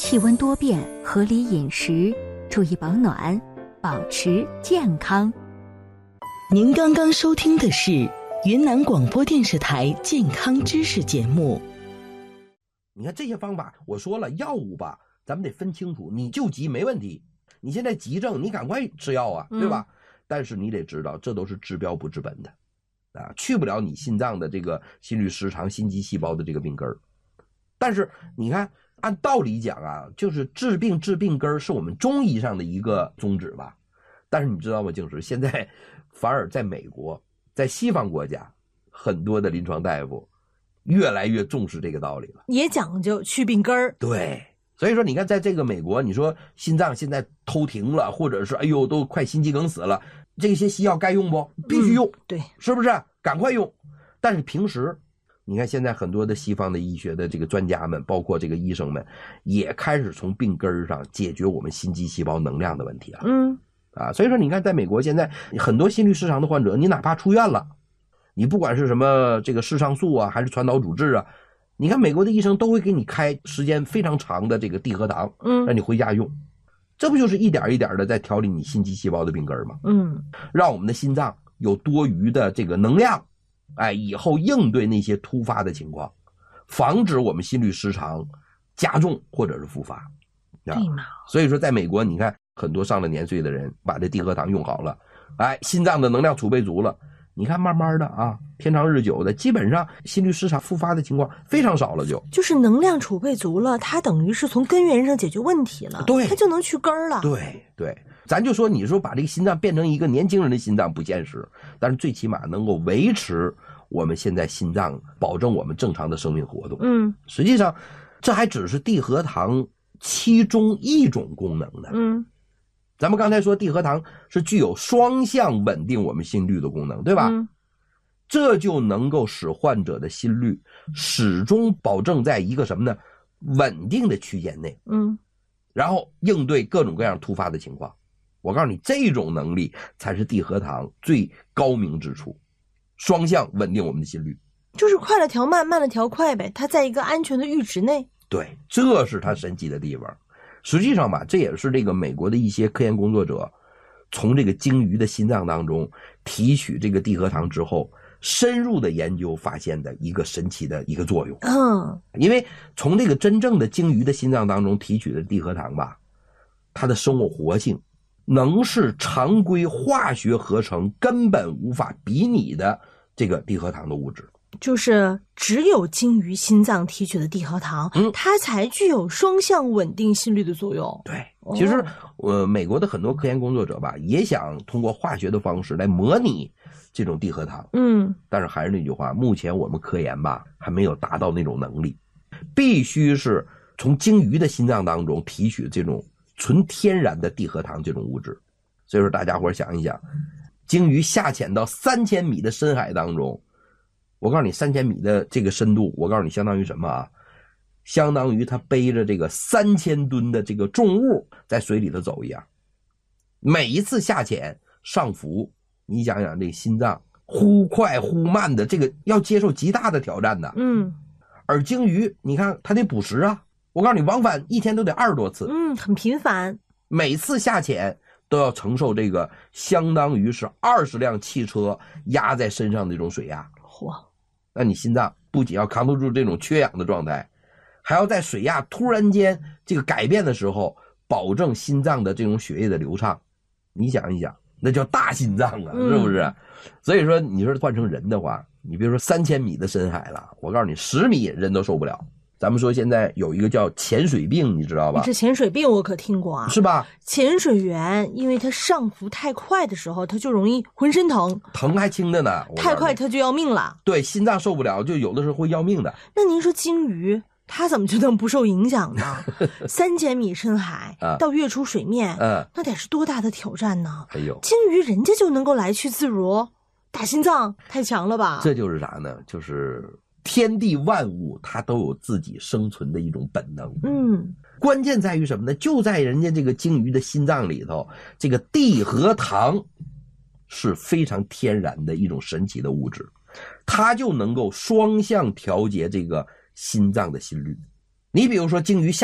气温多变，合理饮食，注意保暖，保持健康。 您刚刚收听的是云南广播电视台健康知识节目。 你看这些方法，我说了，药物吧，咱们得分清楚。你救急没问题，你现在急症，你赶快吃药啊，对吧？但是你得知道，这都是治标不治本的，啊，去不了你心脏的这个心律失常、心肌细胞的这个病根儿。但是你看，按道理讲啊，就是治病根儿是我们中医上的一个宗旨吧。但是你知道吗，静时现在反而在美国，在西方国家，很多的临床大夫越来越重视这个道理了， 也讲究去病根儿。 对，所以说你看，在这个美国，你说心脏现在偷停了，或者是哎呦都快心肌梗死了，这些西药该用不？必须用， 对， 是不是？赶快用。但是平时你看现在很多的西方的医学的这个专家们，包括这个医生们，也开始从病根上解决我们心肌细胞能量的问题了。所以说你看在美国现在很多心律失常的患者，你哪怕出院了，你不管是什么这个视上素啊，还是传导阻滞啊，你看美国的医生都会给你开时间非常长的这个地核糖，让你回家用。这不就是一点一点的在调理你心肌细胞的病根吗？让我们的心脏有多余的这个能量，以后应对那些突发的情况，防止我们心律失常加重或者是复发。 对嘛？ 所以说在美国你看很多上了年岁的人把这地核糖用好了，心脏的能量储备足了，你看慢慢的啊，天长日久的，基本上心律失常复发的情况非常少了， 就是能量储备足了，它等于是从根源上解决问题了， 对， 它就能去根儿了。 对对，咱就说你说把这个心脏变成一个年轻人的心脏不现实，但是最起码能够维持我们现在心脏，保证我们正常的生命活动。实际上这还只是地核糖其中一种功能呢。咱们刚才说地核糖是具有双向稳定我们心率的功能，对吧？这就能够使患者的心率始终保证在一个什么呢？稳定的区间内。然后应对各种各样突发的情况。我告诉你，这种能力才是地核糖最高明之处，双向稳定我们的心率， 就是快了调慢，慢了调快呗，它在一个安全的阈值内。 对，这是它神奇的地方。实际上吧，这也是这个美国的一些科研工作者从这个鲸鱼的心脏当中提取这个地核糖之后，深入的研究发现的一个神奇的一个作用。因为从这个真正的鲸鱼的心脏当中提取的地核糖吧，它的生物活性能是常规化学合成根本无法比拟的这个地核糖的物质。 就是只有鲸鱼心脏提取的地核糖，它才具有双向稳定心率的作用。 对，其实美国的很多科研工作者吧，也想通过化学的方式来模拟这种地核糖。但是还是那句话，目前我们科研吧还没有达到那种能力，必须是从鲸鱼的心脏当中提取这种纯天然的地核糖这种物质。所以说大家伙想一想，鲸鱼下潜到3000米的深海当中，我告诉你3000米的这个深度，我告诉你相当于什么啊？相当于它背着这个3000吨的这个重物在水里头走一样。每一次下潜上浮，你想想这心脏忽快忽慢的，这个要接受极大的挑战的。而鲸鱼你看它得捕食啊，我告诉你往返一天都得20多次。 很频繁， 每次下潜都要承受这个相当于是20辆汽车压在身上的这种水压。那你心脏不仅要扛得住这种缺氧的状态，还要在水压突然间这个改变的时候保证心脏的这种血液的流畅。你想一想，那叫大心脏啊，是不是？所以说你说换成人的话，你别说3000米的深海了，我告诉你10米人都受不了。咱们说现在有一个叫潜水病，你知道吧？ 这潜水病我可听过啊， 是吧？ 潜水员因为他上浮太快的时候，他就容易浑身疼， 疼还轻的呢， 太快他就要命了。 对，心脏受不了，就有的时候会要命的。 那您说鲸鱼它怎么就能不受影响呢？3000米深海到跃出水面，那得是多大的挑战呢？鲸鱼人家就能够来去自如，打心脏太强了吧？ 这就是啥呢？就是天地万物它都有自己生存的一种本能。关键在于什么呢？就在人家这个鲸鱼的心脏里头，这个地核糖是非常天然的一种神奇的物质，它就能够双向调节这个心脏的心率。你比如说鲸鱼下